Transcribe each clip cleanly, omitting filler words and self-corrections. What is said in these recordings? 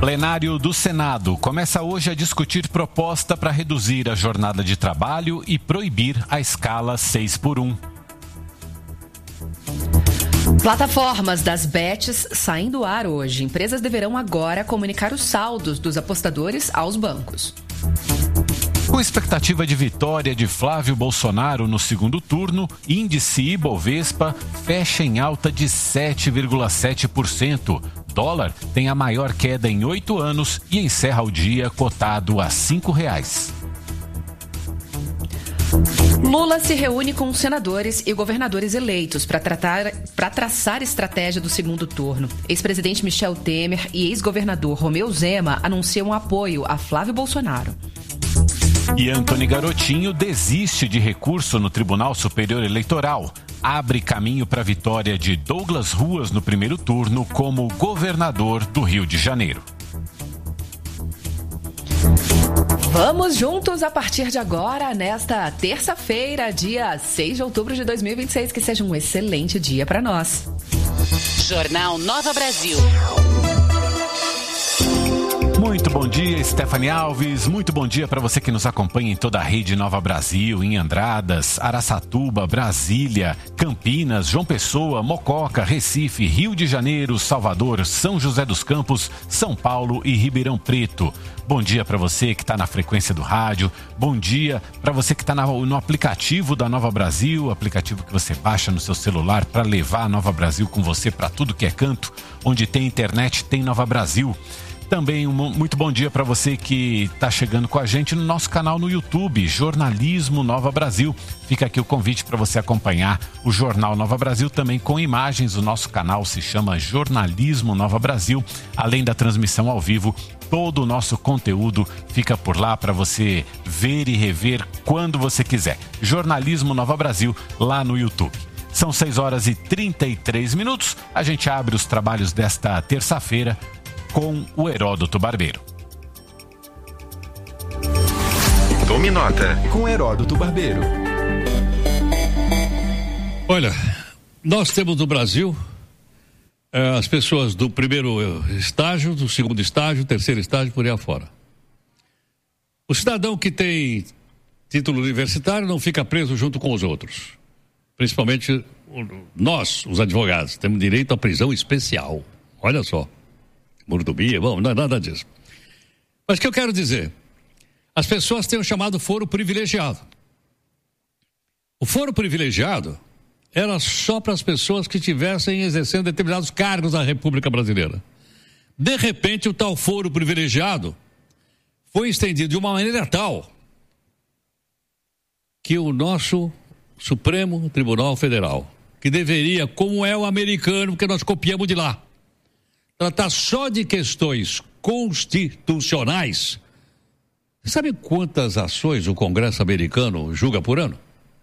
Plenário do Senado começa hoje a discutir proposta para reduzir a jornada de trabalho e proibir a escala 6x1. Plataformas das bets saem do ar hoje. Empresas deverão agora comunicar os saldos dos apostadores aos bancos. Com expectativa de vitória de Flávio Bolsonaro no segundo turno, índice Ibovespa fecha em alta de 7,7%. Dólar tem a maior queda em 8 anos e encerra o dia cotado a R$ 5,00. Lula se reúne com senadores e governadores eleitos para traçar estratégia do segundo turno. Ex-presidente Michel Temer e ex-governador Romeu Zema anunciam apoio a Flávio Bolsonaro. E Antony Garotinho desiste de recurso no Tribunal Superior Eleitoral. Abre caminho para a vitória de Douglas Ruas no primeiro turno como governador do Rio de Janeiro. Vamos juntos a partir de agora, nesta terça-feira, dia 6 de outubro de 2026. Que seja um excelente dia para nós. Jornal Nova Brasil. Muito bom dia, Stephanie Alves. Muito bom dia para você que nos acompanha em toda a rede Nova Brasil, em Andradas, Araçatuba, Brasília, Campinas, João Pessoa, Mococa, Recife, Rio de Janeiro, Salvador, São José dos Campos, São Paulo e Ribeirão Preto. Bom dia para você que está na frequência do rádio. Bom dia para você que está no aplicativo da Nova Brasil, aplicativo que você baixa no seu celular para levar a Nova Brasil com você para tudo que é canto. Onde tem internet, tem Nova Brasil. Também muito bom dia para você que está chegando com a gente no nosso canal no YouTube, Jornalismo Nova Brasil. Fica aqui o convite para você acompanhar o Jornal Nova Brasil também com imagens. O nosso canal se chama Jornalismo Nova Brasil. Além da transmissão ao vivo, todo o nosso conteúdo fica por lá para você ver e rever quando você quiser. Jornalismo Nova Brasil lá no YouTube. São 6h33. A gente abre os trabalhos desta terça-feira com o Heródoto Barbeiro. Tome nota com Heródoto Barbeiro. Olha, nós temos no Brasil as pessoas do primeiro estágio, do segundo estágio, terceiro estágio, por aí afora. O cidadão que tem título universitário não fica preso junto com os outros. Principalmente nós, os advogados, temos direito à prisão especial. Olha só. Mordomia, bom, não é nada disso. Mas o que eu quero dizer? As pessoas têm o chamado foro privilegiado. O foro privilegiado era só para as pessoas que estivessem exercendo determinados cargos na República Brasileira. De repente, o tal foro privilegiado foi estendido de uma maneira tal que o nosso Supremo Tribunal Federal, que deveria, como é o americano, que nós copiamos de lá, tratar só de questões constitucionais. Você sabe quantas ações o Congresso americano julga por ano?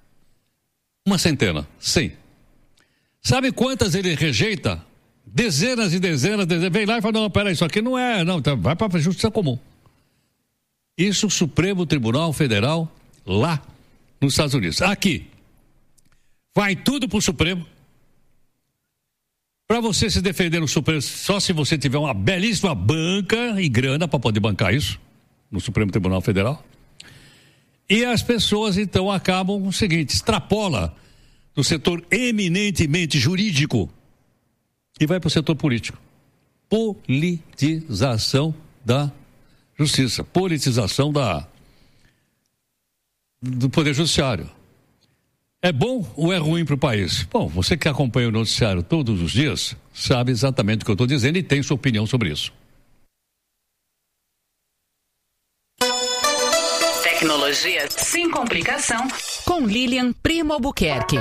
100. Sabe quantas ele rejeita? Dezenas e dezenas. Vem lá e fala, não, peraí, isso aqui não é, não, então vai para a Justiça Comum. Isso o Supremo Tribunal Federal lá nos Estados Unidos. Aqui, vai tudo para o Supremo. Para você se defender no Supremo, só se você tiver uma belíssima banca e grana para poder bancar isso, no Supremo Tribunal Federal. E as pessoas, então, acabam o seguinte, extrapola do setor eminentemente jurídico e vai para o setor político. Politização da justiça, politização do Poder Judiciário. É bom ou é ruim para o país? Bom, você que acompanha o noticiário todos os dias sabe exatamente o que eu estou dizendo e tem sua opinião sobre isso. Tecnologia sem complicação. Com Lilian Primo Albuquerque.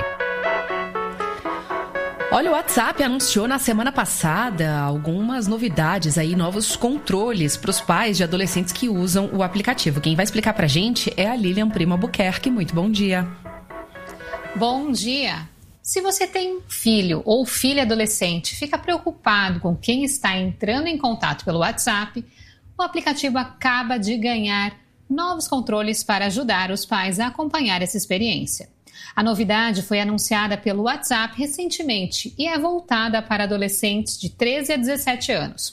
Olha, o WhatsApp anunciou na semana passada algumas novidades aí, novos controles para os pais de adolescentes que usam o aplicativo. Quem vai explicar para a gente é a Lilian Primo Albuquerque. Muito bom dia. Bom dia! Se você tem filho ou filha adolescente, fica preocupado com quem está entrando em contato pelo WhatsApp, o aplicativo acaba de ganhar novos controles para ajudar os pais a acompanhar essa experiência. A novidade foi anunciada pelo WhatsApp recentemente e é voltada para adolescentes de 13 a 17 anos.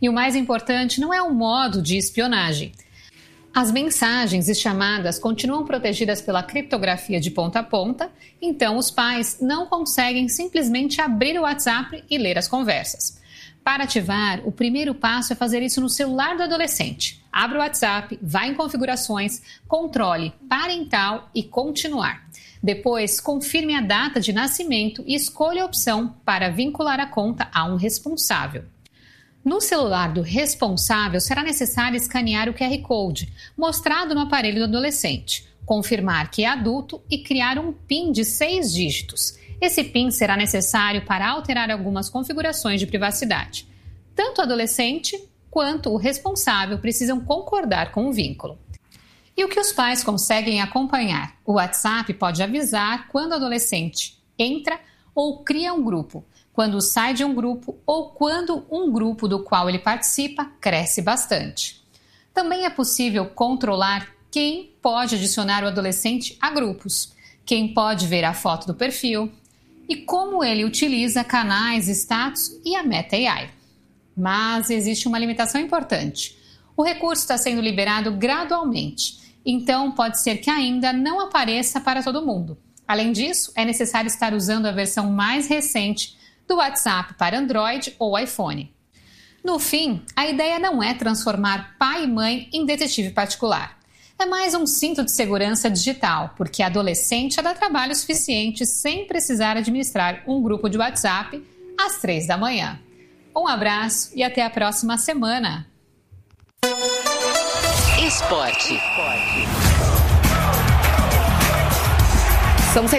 E o mais importante não é o modo de espionagem. As mensagens e chamadas continuam protegidas pela criptografia de ponta a ponta, então os pais não conseguem simplesmente abrir o WhatsApp e ler as conversas. Para ativar, o primeiro passo é fazer isso no celular do adolescente. Abra o WhatsApp, vá em configurações, controle parental e continuar. Depois, confirme a data de nascimento e escolha a opção para vincular a conta a um responsável. No celular do responsável, será necessário escanear o QR Code mostrado no aparelho do adolescente, confirmar que é adulto e criar um PIN de 6 dígitos. Esse PIN será necessário para alterar algumas configurações de privacidade. Tanto o adolescente quanto o responsável precisam concordar com o vínculo. E o que os pais conseguem acompanhar? O WhatsApp pode avisar quando o adolescente entra ou cria um grupo, quando sai de um grupo ou quando um grupo do qual ele participa cresce bastante. Também é possível controlar quem pode adicionar o adolescente a grupos, quem pode ver a foto do perfil e como ele utiliza canais, status e a Meta AI. Mas existe uma limitação importante. O recurso está sendo liberado gradualmente, então pode ser que ainda não apareça para todo mundo. Além disso, é necessário estar usando a versão mais recente do WhatsApp para Android ou iPhone. No fim, a ideia não é transformar pai e mãe em detetive particular. É mais um cinto de segurança digital, porque adolescente dá trabalho suficiente sem precisar administrar um grupo de WhatsApp às 3 da manhã. Um abraço e até a próxima semana. Esporte. São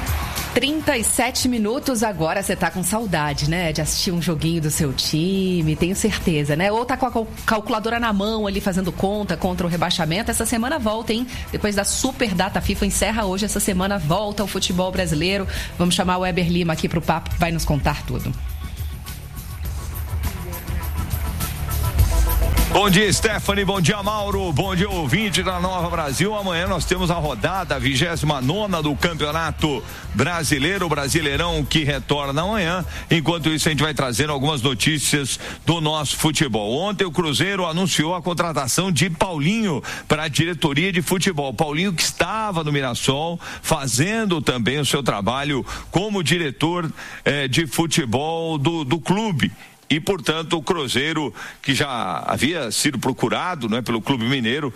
6h37 agora. Você tá com saudade, né? De assistir um joguinho do seu time, tenho certeza, né? Ou tá com a calculadora na mão ali fazendo conta contra o rebaixamento. Essa semana volta, hein? Depois da super data FIFA, encerra hoje. Essa semana volta o futebol brasileiro. Vamos chamar o Weber Lima aqui pro papo, que vai nos contar tudo. Bom dia, Stephanie. Bom dia, Mauro. Bom dia, ouvinte da Nova Brasil. Amanhã nós temos a rodada 29ª do Campeonato Brasileiro, o Brasileirão, que retorna amanhã. Enquanto isso, a gente vai trazendo algumas notícias do nosso futebol. Ontem o Cruzeiro anunciou a contratação de Paulinho para a diretoria de futebol. Paulinho, que estava no Mirassol, fazendo também o seu trabalho como diretor de futebol do clube. E, portanto, o Cruzeiro, que já havia sido procurado, né, pelo Clube Mineiro,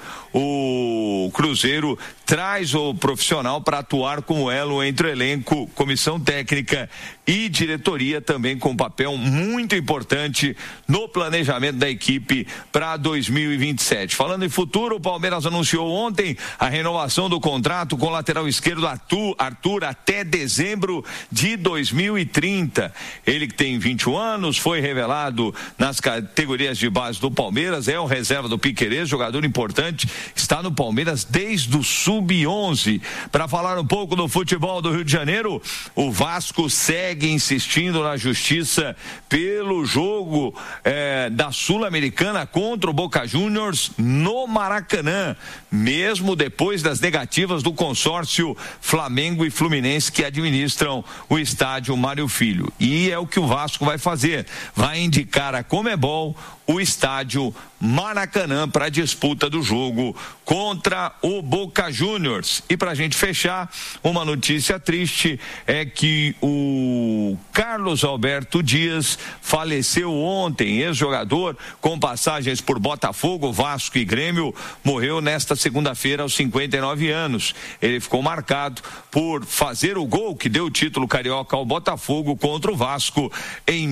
o Cruzeiro traz o profissional para atuar como elo entre o elenco, comissão técnica e diretoria, também com um papel muito importante no planejamento da equipe para 2027. Falando em futuro, o Palmeiras anunciou ontem a renovação do contrato com o lateral esquerdo Arthur até dezembro de 2030. Ele, que tem 21 anos, foi revelado nas categorias de base do Palmeiras, é o reserva do Piquerez, jogador importante, está no Palmeiras desde o Sub-11. Para falar um pouco do futebol do Rio de Janeiro, o Vasco segue insistindo na justiça pelo jogo da Sul-Americana contra o Boca Juniors no Maracanã, mesmo depois das negativas do consórcio Flamengo e Fluminense, que administram o estádio Mário Filho. E é o que o Vasco vai fazer, vai indicar a Conmebol o estádio Maracanã para a disputa do jogo contra o Boca Juniors. E para a gente fechar, uma notícia triste é que o Carlos Alberto Dias faleceu ontem, ex-jogador com passagens por Botafogo, Vasco e Grêmio, morreu nesta segunda-feira aos 59 anos. Ele ficou marcado por fazer o gol que deu o título carioca ao Botafogo contra o Vasco em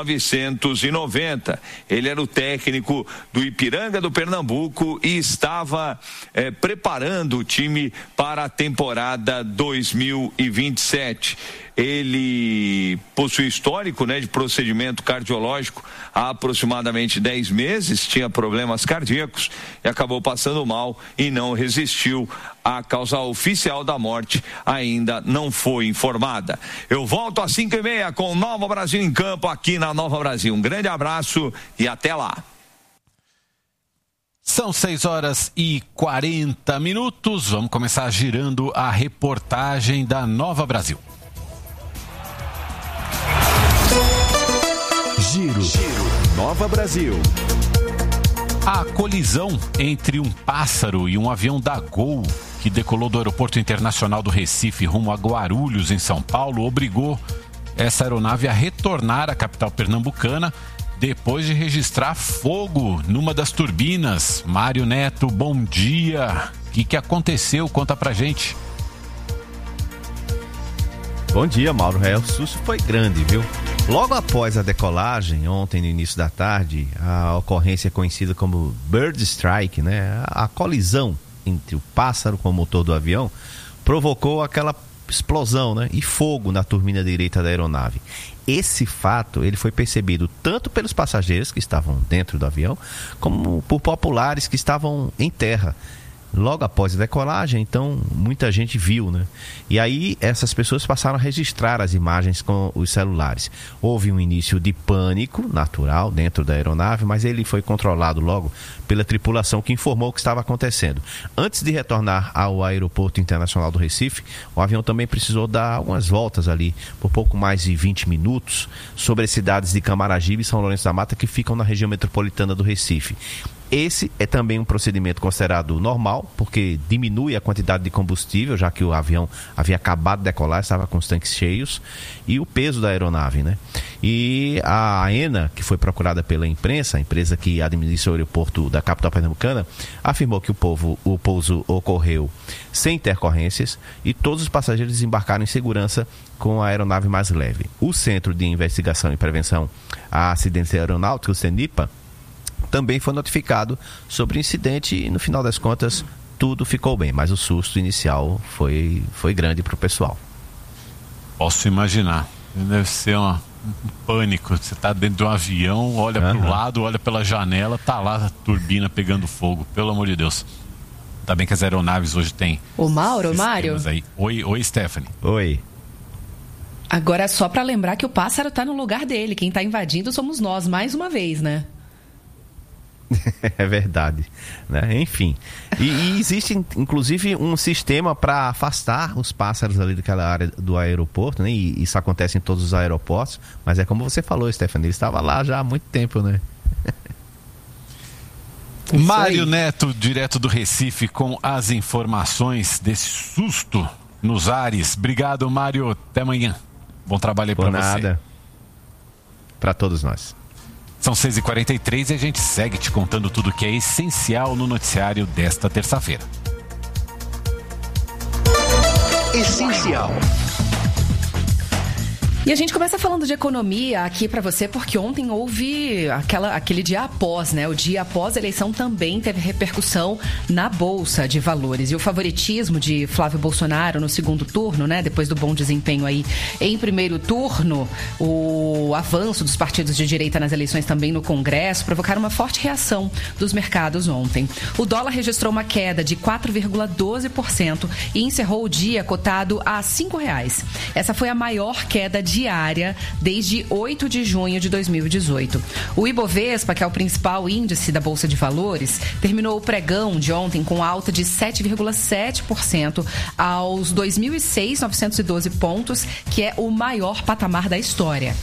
1990. Ele era o técnico do Ipiranga do Pernambuco e estava preparando o time para a temporada 2027. Ele possui histórico, né, de procedimento cardiológico há aproximadamente 10 meses, tinha problemas cardíacos e acabou passando mal e não resistiu. A causa oficial da morte ainda não foi informada. Eu volto às 5h30 com Nova Brasil em Campo aqui na Nova Brasil. Um grande abraço e até lá. São 6h40. Vamos começar girando a reportagem da Nova Brasil. Giro. Nova Brasil. A colisão entre um pássaro e um avião da Gol, que decolou do Aeroporto Internacional do Recife rumo a Guarulhos, em São Paulo, obrigou essa aeronave a retornar à capital pernambucana depois de registrar fogo numa das turbinas. Mário Neto, bom dia. O que aconteceu? Conta pra gente. Bom dia, Mauro. O susto foi grande, viu? Logo após a decolagem, ontem no início da tarde, a ocorrência conhecida como Bird Strike, né? A colisão entre o pássaro com o motor do avião provocou aquela explosão, né? E fogo na turbina direita da aeronave. Esse fato ele foi percebido tanto pelos passageiros que estavam dentro do avião, como por populares que estavam em terra. Logo após a decolagem, então, muita gente viu, né? E aí, essas pessoas passaram a registrar as imagens com os celulares. Houve um início de pânico natural dentro da aeronave, mas ele foi controlado logo pela tripulação que informou o que estava acontecendo. Antes de retornar ao Aeroporto Internacional do Recife, o avião também precisou dar algumas voltas ali, por pouco mais de 20 minutos, sobre as cidades de Camaragibe e São Lourenço da Mata, que ficam na região metropolitana do Recife. Esse é também um procedimento considerado normal, porque diminui a quantidade de combustível, já que o avião havia acabado de decolar, estava com os tanques cheios, e o peso da aeronave, né? E a AENA, que foi procurada pela imprensa, a empresa que administra o aeroporto da capital pernambucana, afirmou que o pouso ocorreu sem intercorrências e todos os passageiros desembarcaram em segurança com a aeronave mais leve. O Centro de Investigação e Prevenção a Acidentes Aeronáuticos, o CENIPA, também foi notificado sobre o incidente e, no final das contas, tudo ficou bem. Mas o susto inicial foi grande para o pessoal. Posso imaginar. Deve ser um pânico. Você está dentro de um avião, olha para o lado, olha pela janela, tá lá a turbina pegando fogo. Pelo amor de Deus. Tá bem que as aeronaves hoje têm... O Mário? Aí. Oi, Stephanie. Oi. Agora, só para lembrar que o pássaro está no lugar dele. Quem está invadindo somos nós, mais uma vez, né? É verdade, né? Enfim, e existe inclusive um sistema para afastar os pássaros ali daquela área do aeroporto, né? E isso acontece em todos os aeroportos, mas é como você falou, Stephanie, ele estava lá já há muito tempo, né? Mário Neto, direto do Recife, com as informações desse susto nos ares. Obrigado, Mário, até amanhã. Bom trabalho aí para você. Nada, para todos nós. São 6h43 e a gente segue te contando tudo que é essencial no noticiário desta terça-feira. Essencial. E a gente começa falando de economia aqui para você, porque ontem houve aquele dia após, né? O dia após a eleição também teve repercussão na Bolsa de Valores. E o favoritismo de Flávio Bolsonaro no segundo turno, né? Depois do bom desempenho aí em primeiro turno, o avanço dos partidos de direita nas eleições também no Congresso provocaram uma forte reação dos mercados ontem. O dólar registrou uma queda de 4,12% e encerrou o dia cotado a R$ 5,00. Essa foi a maior queda diária desde 8 de junho de 2018. O Ibovespa, que é o principal índice da Bolsa de Valores, terminou o pregão de ontem com alta de 7,7% aos 2.6.912 pontos, que é o maior patamar da história.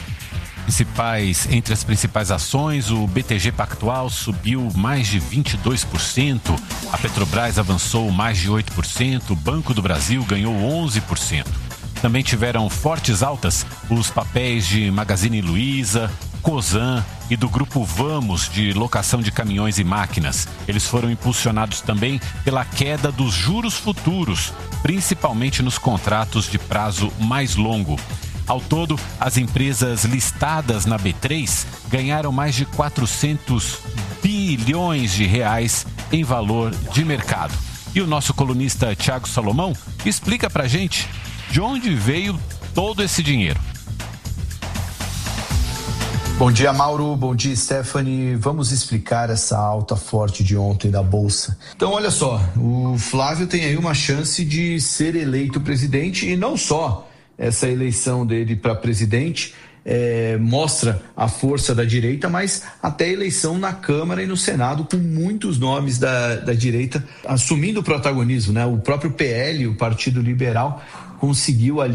Entre as principais ações, o BTG Pactual subiu mais de 22%, a Petrobras avançou mais de 8%, o Banco do Brasil ganhou 11%. Também tiveram fortes altas os papéis de Magazine Luiza, Cosan e do Grupo Vamos, de locação de caminhões e máquinas. Eles foram impulsionados também pela queda dos juros futuros, principalmente nos contratos de prazo mais longo. Ao todo, as empresas listadas na B3 ganharam mais de 400 bilhões de reais em valor de mercado. E o nosso colunista Thiago Salomão explica pra gente de onde veio todo esse dinheiro. Bom dia, Mauro. Bom dia, Stephanie. Vamos explicar essa alta forte de ontem da Bolsa. Então, olha só, o Flávio tem aí uma chance de ser eleito presidente, e não só essa eleição dele para presidente mostra a força da direita, mas até a eleição na Câmara e no Senado, com muitos nomes da direita assumindo o protagonismo, né? O próprio PL, o Partido Liberal, conseguiu ali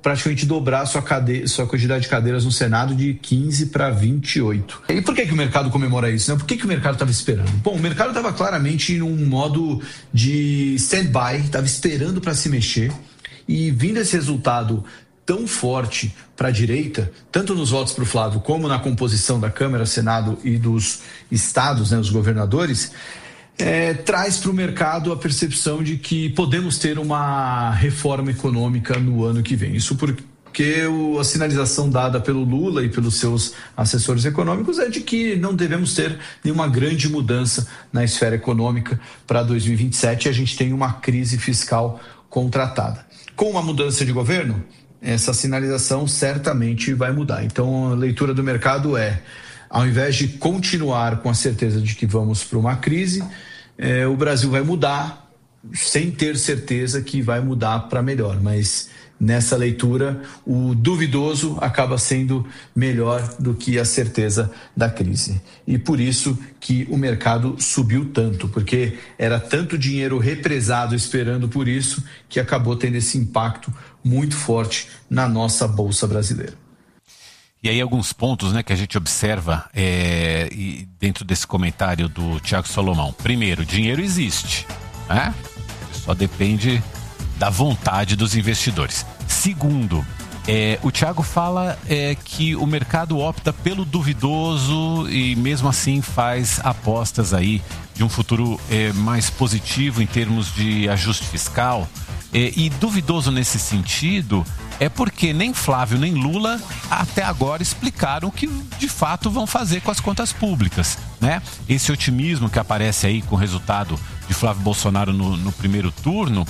praticamente dobrar sua quantidade de cadeiras no Senado de 15 para 28. E por que o mercado comemora isso, né? Por que o mercado estava esperando? Bom, o mercado estava claramente num modo de stand-by, estava esperando para se mexer, e vindo esse resultado tão forte para a direita, tanto nos votos para o Flávio como na composição da Câmara, Senado e dos estados, né, os governadores, traz para o mercado a percepção de que podemos ter uma reforma econômica no ano que vem. Isso porque a sinalização dada pelo Lula e pelos seus assessores econômicos é de que não devemos ter nenhuma grande mudança na esfera econômica para 2027 e a gente tem uma crise fiscal contratada. Com uma mudança de governo, essa sinalização certamente vai mudar. Então, a leitura do mercado ao invés de continuar com a certeza de que vamos para uma crise, o Brasil vai mudar sem ter certeza que vai mudar para melhor. Mas nessa leitura, o duvidoso acaba sendo melhor do que a certeza da crise. E por isso que o mercado subiu tanto, porque era tanto dinheiro represado esperando por isso que acabou tendo esse impacto muito forte na nossa Bolsa Brasileira. E aí alguns pontos, né, que a gente observa dentro desse comentário do Thiago Salomão. Primeiro, dinheiro existe, né? Só depende da vontade dos investidores. Segundo, o Thiago fala que o mercado opta pelo duvidoso e mesmo assim faz apostas aí de um futuro mais positivo em termos de ajuste fiscal. E duvidoso nesse sentido é porque nem Flávio nem Lula até agora explicaram o que de fato vão fazer com as contas públicas, né? Esse otimismo que aparece aí com o resultado de Flávio Bolsonaro no primeiro turno,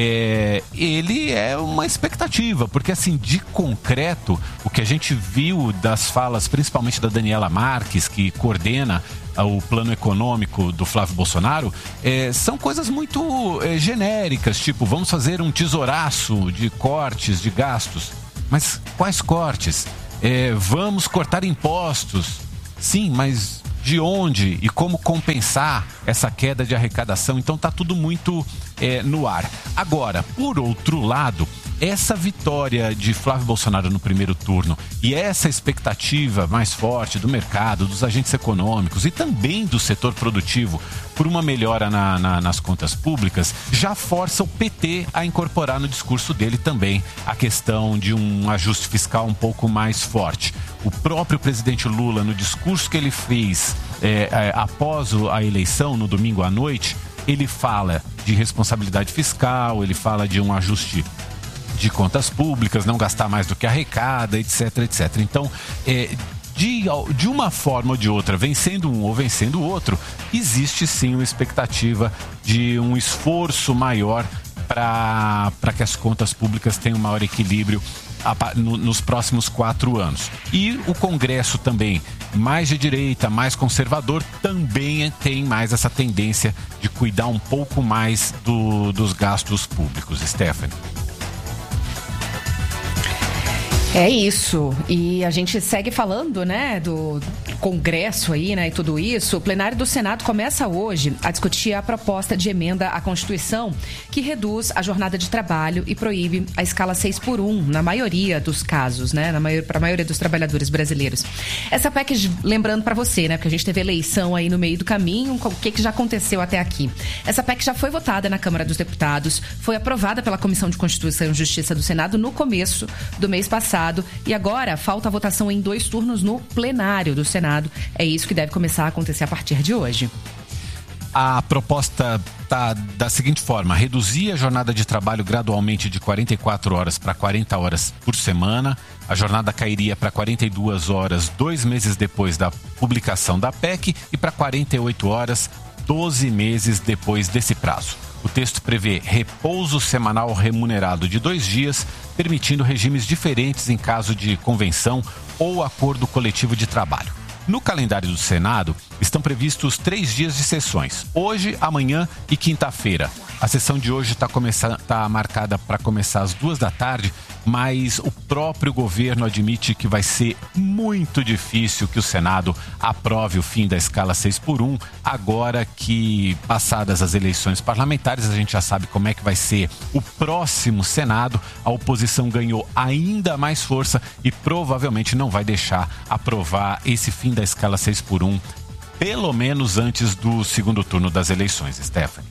ele é uma expectativa, porque assim, de concreto, o que a gente viu das falas, principalmente da Daniela Marques, que coordena o plano econômico do Flávio Bolsonaro, são coisas muito genéricas, tipo, vamos fazer um tesouraço de cortes, de gastos. Mas quais cortes? Vamos cortar impostos. Sim, mas de onde e como compensar essa queda de arrecadação? Então está tudo muito no ar. Agora, por outro lado, essa vitória de Flávio Bolsonaro no primeiro turno e essa expectativa mais forte do mercado, dos agentes econômicos e também do setor produtivo por uma melhora nas contas públicas, já força o PT a incorporar no discurso dele também a questão de um ajuste fiscal um pouco mais forte. O próprio presidente Lula, no discurso que ele fez após a eleição, no domingo à noite, ele fala de responsabilidade fiscal, ele fala de um ajuste de contas públicas, não gastar mais do que arrecada, etc, etc. Então, de uma forma ou de outra, vencendo um ou vencendo o outro, existe sim uma expectativa de um esforço maior para que as contas públicas tenham um maior equilíbrio nos próximos 4 anos. E o Congresso também, mais de direita, mais conservador, também tem mais essa tendência de cuidar um pouco mais dos gastos públicos. Stephanie. É isso, e a gente segue falando, né, do Congresso aí, né, e tudo isso. O plenário do Senado começa hoje a discutir a proposta de emenda à Constituição que reduz a jornada de trabalho e proíbe a escala 6x1 na maioria dos casos, né, para a maioria dos trabalhadores brasileiros. Essa PEC, lembrando para você, né, porque a gente teve eleição aí no meio do caminho, o que já aconteceu até aqui. Essa PEC já foi votada na Câmara dos Deputados, foi aprovada pela Comissão de Constituição e Justiça do Senado no começo do mês passado. E agora falta a votação em 2 turnos no plenário do Senado. É isso que deve começar a acontecer a partir de hoje. A proposta está da seguinte forma: reduzir a jornada de trabalho gradualmente de 44 horas para 40 horas por semana. A jornada cairia para 42 horas 2 meses depois da publicação da PEC e para 48 horas 12 meses depois desse prazo. O texto prevê repouso semanal remunerado de 2 dias, permitindo regimes diferentes em caso de convenção ou acordo coletivo de trabalho. No calendário do Senado, estão previstos 3 dias de sessões, hoje, amanhã e quinta-feira. A sessão de hoje está marcada para começar às 14h, mas o próprio governo admite que vai ser muito difícil que o Senado aprove o fim da escala 6x1, agora que, passadas as eleições parlamentares, a gente já sabe como é que vai ser o próximo Senado. A oposição ganhou ainda mais força e provavelmente não vai deixar aprovar esse fim da escala 6x1, pelo menos antes do segundo turno das eleições, Stephanie.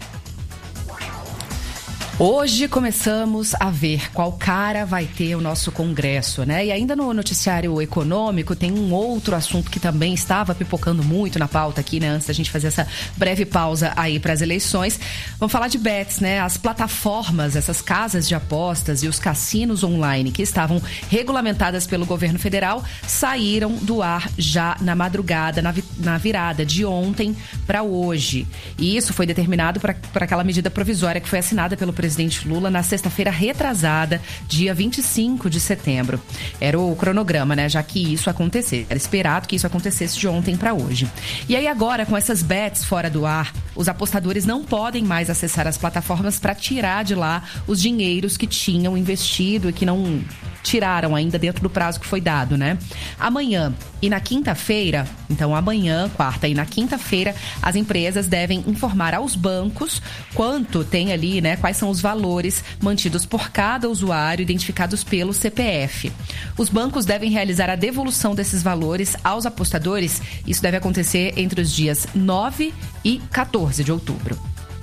Hoje começamos a ver qual cara vai ter o nosso Congresso, né? E ainda no noticiário econômico tem um outro assunto que também estava pipocando muito na pauta aqui, né? Antes da gente fazer essa breve pausa aí para as eleições. Vamos falar de bets, né? As plataformas, essas casas de apostas e os cassinos online que estavam regulamentadas pelo governo federal saíram do ar já na madrugada, na virada de ontem para hoje. E isso foi determinado por aquela medida provisória que foi assinada pelo presidente Lula na sexta-feira retrasada, dia 25 de setembro. Era o cronograma, né? Já que isso acontecesse. Era esperado que isso acontecesse de ontem para hoje. E aí agora, com essas bets fora do ar, os apostadores não podem mais acessar as plataformas para tirar de lá os dinheiros que tinham investido e que não tiraram ainda dentro do prazo que foi dado, né? Amanhã e na quinta-feira, então amanhã, quarta e na quinta-feira, as empresas devem informar aos bancos quanto tem ali, né? Quais são os valores mantidos por cada usuário identificados pelo CPF. Os bancos devem realizar a devolução desses valores aos apostadores. Isso deve acontecer entre os dias 9 e 14 de outubro.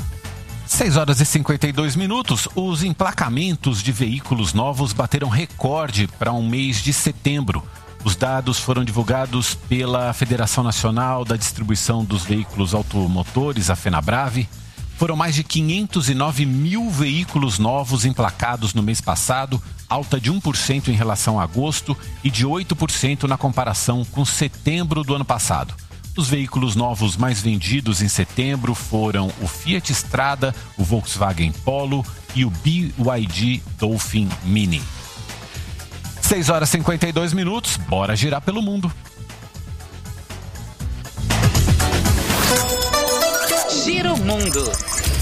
6h52. Os emplacamentos de veículos novos bateram recorde para um mês de setembro. Os dados foram divulgados pela Federação Nacional da Distribuição dos Veículos Automotores, a FenaBrave. Foram mais de 509 mil veículos novos emplacados no mês passado, alta de 1% em relação a agosto e de 8% na comparação com setembro do ano passado. Os veículos novos mais vendidos em setembro foram o Fiat Strada, o Volkswagen Polo e o BYD Dolphin Mini. 6h52, bora girar pelo mundo. Giro Mundo.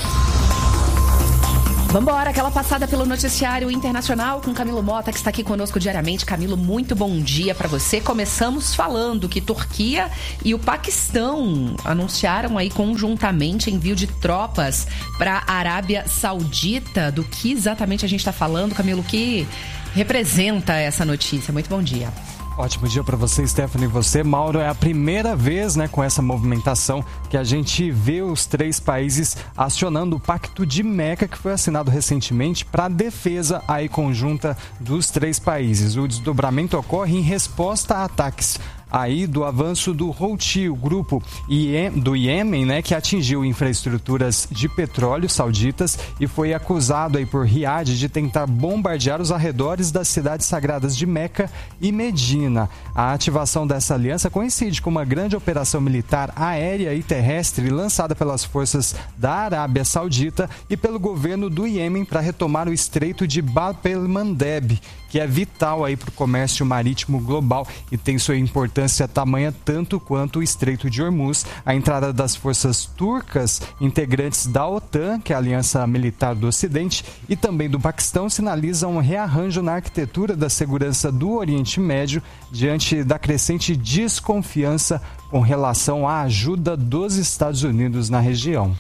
Vambora, aquela passada pelo noticiário internacional com Camilo Mota, que está aqui conosco diariamente. Camilo, muito bom dia para você. Começamos falando que Turquia e o Paquistão anunciaram aí conjuntamente envio de tropas para a Arábia Saudita. Do que exatamente a gente está falando, Camilo? O que representa essa notícia? Muito bom dia. Ótimo dia para você, Stephanie, e você, Mauro. É a primeira vez, né, com essa movimentação que a gente vê os 3 países acionando o Pacto de Meca, que foi assinado recentemente para a defesa aí conjunta dos 3 países. O desdobramento ocorre em resposta a ataques aí do avanço do Houthi, o grupo do Iêmen, né, que atingiu infraestruturas de petróleo sauditas e foi acusado aí por Riad de tentar bombardear os arredores das cidades sagradas de Meca e Medina. A ativação dessa aliança coincide com uma grande operação militar aérea e terrestre lançada pelas forças da Arábia Saudita e pelo governo do Iêmen para retomar o estreito de Bab el-Mandeb, que é vital aí para o comércio marítimo global e tem sua importância tamanha tanto quanto o Estreito de Hormuz. A entrada das forças turcas, integrantes da OTAN, que é a Aliança Militar do Ocidente, e também do Paquistão, sinaliza um rearranjo na arquitetura da segurança do Oriente Médio diante da crescente desconfiança com relação à ajuda dos Estados Unidos na região.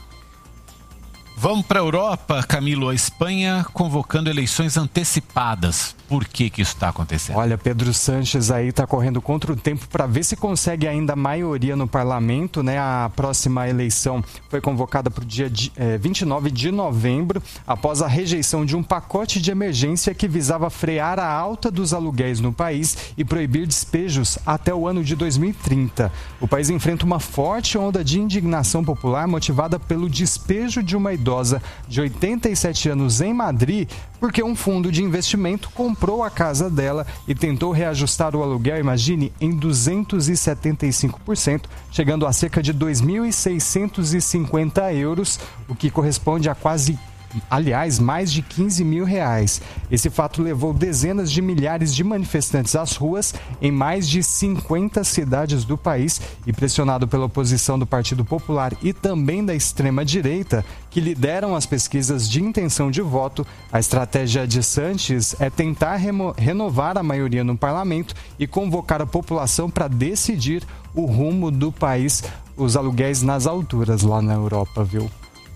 Vamos para a Europa, Camilo. A Espanha convocando eleições antecipadas. Por que isso está acontecendo? Olha, Pedro Sánchez aí está correndo contra o tempo para ver se consegue ainda maioria no parlamento, né? A próxima eleição foi convocada para o dia 29 de novembro, após a rejeição de um pacote de emergência que visava frear a alta dos aluguéis no país e proibir despejos até o ano de 2030. O país enfrenta uma forte onda de indignação popular motivada pelo despejo de uma idosa de 87 anos em Madrid, porque um fundo de investimento comprou a casa dela e tentou reajustar o aluguel, imagine, em 275%, chegando a cerca de 2.650 euros, o que corresponde a quase mais de 15 mil reais. Esse fato levou dezenas de milhares de manifestantes às ruas em mais de 50 cidades do país e, pressionado pela oposição do Partido Popular e também da extrema-direita, que lideram as pesquisas de intenção de voto, a estratégia de Sanches é tentar renovar a maioria no parlamento e convocar a população para decidir o rumo do país, os aluguéis nas alturas lá na Europa, viu?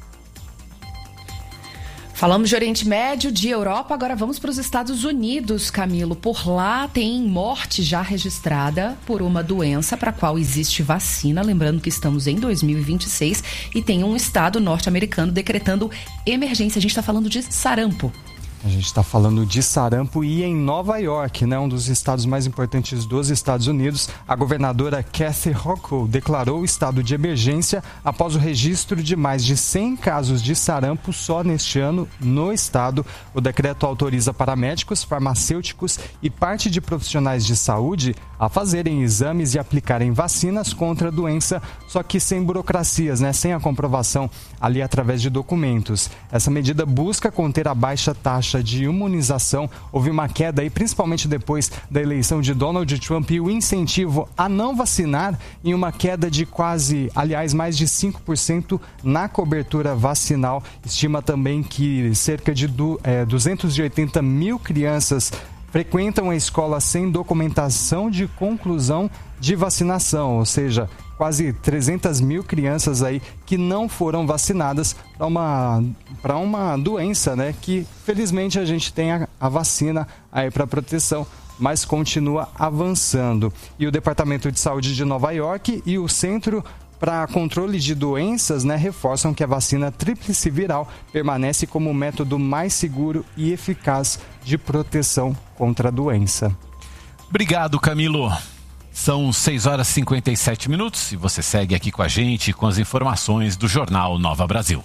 Falamos de Oriente Médio, de Europa, agora vamos para os Estados Unidos, Camilo. Por lá tem morte já registrada por uma doença para a qual existe vacina. Lembrando que estamos em 2026 e tem um estado norte-americano decretando emergência. A gente está falando de sarampo. A gente está falando de sarampo e em Nova York, né, um dos estados mais importantes dos Estados Unidos, a governadora Kathy Hochul declarou o estado de emergência após o registro de mais de 100 casos de sarampo só neste ano no estado. O decreto autoriza paramédicos, farmacêuticos e parte de profissionais de saúde a fazerem exames e aplicarem vacinas contra a doença, só que sem burocracias, né, sem a comprovação ali através de documentos. Essa medida busca conter a baixa taxa de imunização. Houve uma queda aí, principalmente depois da eleição de Donald Trump, e o incentivo a não vacinar em uma queda de mais de 5% na cobertura vacinal. Estima também que cerca de 280 mil crianças frequentam a escola sem documentação de conclusão de vacinação, ou seja, quase 300 mil crianças aí que não foram vacinadas para uma doença, né? Que felizmente a gente tem a vacina aí para proteção, mas continua avançando. E o Departamento de Saúde de Nova York e o Centro para Controle de Doenças, né, reforçam que a vacina tríplice viral permanece como o método mais seguro e eficaz de proteção contra a doença. Obrigado, Camilo. São 6h57 e você segue aqui com a gente com as informações do Jornal Nova Brasil.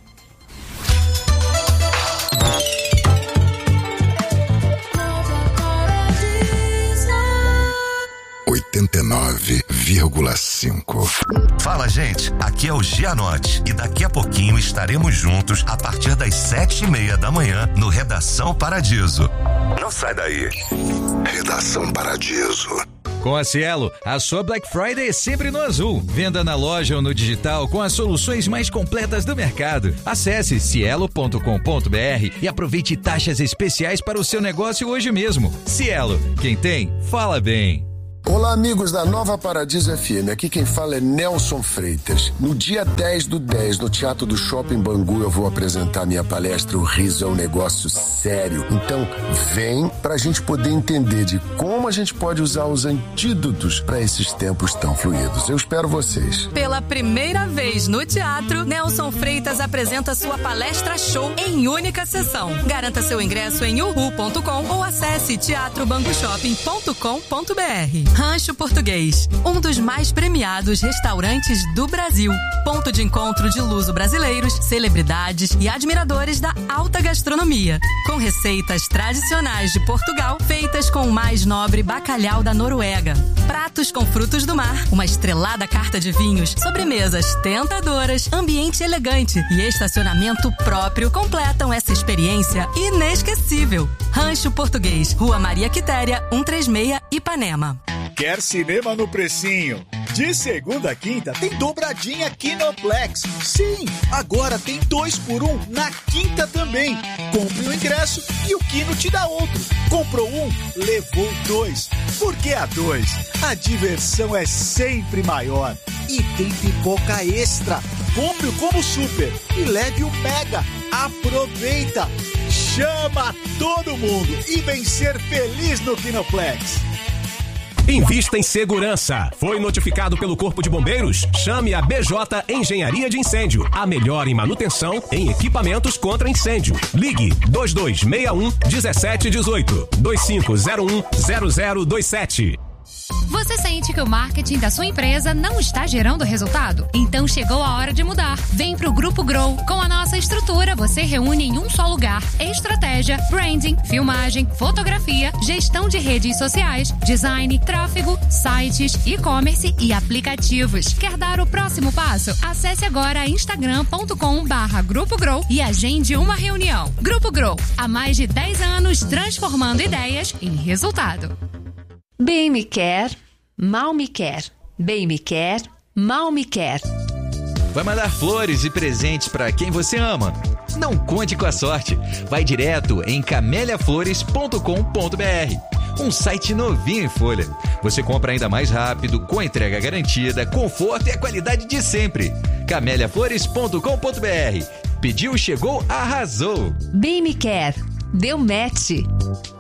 Fala, gente, aqui é o Gianotti e daqui a pouquinho estaremos juntos a partir das 7h30 da manhã no Redação Paradiso. Não sai daí. Redação Paradiso. Com a Cielo, a sua Black Friday é sempre no azul. Venda na loja ou no digital com as soluções mais completas do mercado. Acesse cielo.com.br e aproveite taxas especiais para o seu negócio hoje mesmo. Cielo, quem tem, fala bem. Olá, amigos da Nova Paradiso FM, aqui quem fala é Nelson Freitas. No dia 10/10, no Teatro do Shopping Bangu, eu vou apresentar minha palestra O Riso é um Negócio Sério. Então, vem pra gente poder entender de como a gente pode usar os antídotos para esses tempos tão fluidos. Eu espero vocês. Pela primeira vez no teatro, Nelson Freitas apresenta sua palestra show em única sessão. Garanta seu ingresso em uhu.com ou acesse teatrobangushopping.com.br. Rancho Português, um dos mais premiados restaurantes do Brasil. Ponto de encontro de luso-brasileiros, celebridades e admiradores da alta gastronomia. Com receitas tradicionais de Portugal, feitas com o mais nobre bacalhau da Noruega. Pratos com frutos do mar, uma estrelada carta de vinhos, sobremesas tentadoras, ambiente elegante e estacionamento próprio completam essa experiência inesquecível. Rancho Português, Rua Maria Quitéria, 136, Ipanema. Quer cinema no precinho? De segunda a quinta tem dobradinha Kinoplex. Sim, agora tem 2x1 na quinta também. Compre o ingresso e o Kino te dá outro. Comprou um, levou 2. Porque a 2, a diversão é sempre maior. E tem pipoca extra. Compre o Combo Super e leve o Mega. Aproveita! Chama todo mundo e vem ser feliz no Kinoplex. Invista em segurança. Foi notificado pelo Corpo de Bombeiros? Chame a BJ Engenharia de Incêndio. A melhor em manutenção em equipamentos contra incêndio. Ligue 2261 1718 2501 0027. Você sente que o marketing da sua empresa não está gerando resultado? Então chegou a hora de mudar. Vem pro Grupo Grow. Com a nossa estrutura, você reúne em um só lugar estratégia, branding, filmagem, fotografia, gestão de redes sociais, design, tráfego, sites, e-commerce e aplicativos. Quer dar o próximo passo? Acesse agora instagram.com/Grupo Grow e agende uma reunião. Grupo Grow, há mais de 10 anos transformando ideias em resultado. Bem me quer, mal me quer. Bem me quer, mal me quer. Vai mandar flores e presentes para quem você ama? Não conte com a sorte. Vai direto em cameliaflores.com.br. Um site novinho em folha. Você compra ainda mais rápido, com entrega garantida, conforto e a qualidade de sempre. cameliaflores.com.br. Pediu, chegou, arrasou. Bem me quer, deu match.